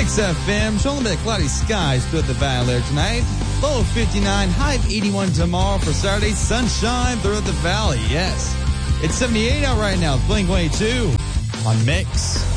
Mix FM, showing a bit of cloudy skies throughout the valley there tonight. Low of 59, high of 81 tomorrow for Saturday. Sunshine throughout the valley, yes. It's 78 out right now, Blink-182 on Mix.